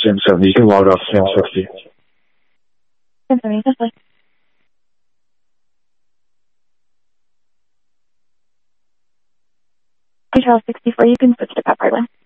Sim 70. You can log off Sim 60. Sim 70, definitely. Control 64, you can switch to Pep Hardware.